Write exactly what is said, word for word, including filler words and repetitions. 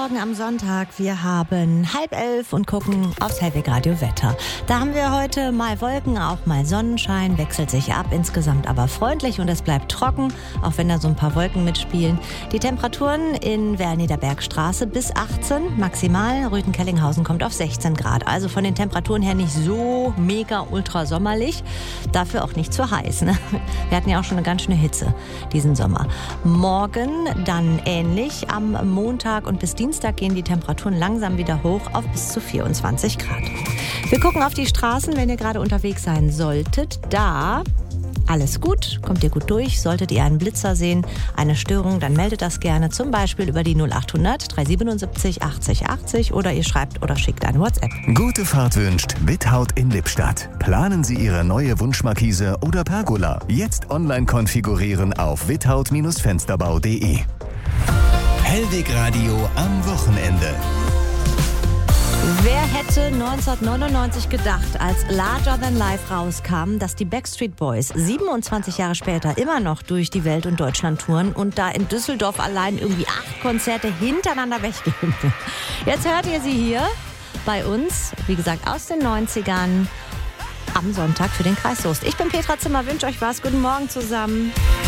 Morgen am Sonntag. Wir haben halb elf und gucken aufs Hellweg Radio Wetter. Da haben wir heute mal Wolken, auch mal Sonnenschein, wechselt sich ab, insgesamt aber freundlich und es bleibt trocken, auch wenn da so ein paar Wolken mitspielen. Die Temperaturen in Werniederbergstraße bis achtzehn maximal, Rüthen-Kellinghausen kommt auf sechzehn Grad. Also von den Temperaturen her nicht so mega ultra sommerlich, dafür auch nicht zu heiß. Ne? Wir hatten ja auch schon eine ganz schöne Hitze diesen Sommer. Morgen dann ähnlich, am Montag und bis Dienstag gehen die Temperaturen langsam wieder hoch auf bis zu vierundzwanzig Grad. Wir gucken auf die Straßen, wenn ihr gerade unterwegs sein solltet. Da alles gut, kommt ihr gut durch. Solltet ihr einen Blitzer sehen, eine Störung, dann meldet das gerne, zum Beispiel über die null acht hundert dreihundertsiebenundsiebzig achtzig achtzig oder ihr schreibt oder schickt eine WhatsApp. Gute Fahrt wünscht Without in Lippstadt. Planen Sie Ihre neue Wunschmarkise oder Pergola. Jetzt online konfigurieren auf without Fensterbau punkt de. Hellweg Radio am Wochenende. Wer hätte neunzehnhundertneunundneunzig gedacht, als Larger Than Life rauskam, dass die Backstreet Boys siebenundzwanzig Jahre später immer noch durch die Welt und Deutschland touren und da in Düsseldorf allein irgendwie acht Konzerte hintereinander weggehen? Jetzt hört ihr sie hier bei uns, wie gesagt, aus den neunzigern am Sonntag für den Kreis Soest. Ich bin Petra Zimmer, wünsche euch was. Guten Morgen zusammen.